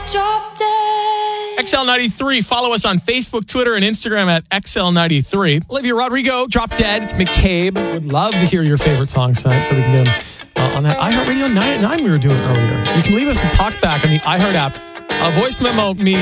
Drop dead. XL93. Follow us on Facebook, Twitter, and Instagram at XL93. Olivia Rodrigo, Drop Dead. It's McCabe. Would love to hear your favorite songs tonight so we can get them on that iHeartRadio 9 at 9 we were doing earlier. You can leave us a talk back on the iHeart app. A voice memo me